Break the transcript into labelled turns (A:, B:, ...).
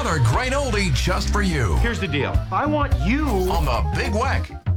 A: Another great oldie just for you
B: Here's the deal. I want you
A: on the Big Weck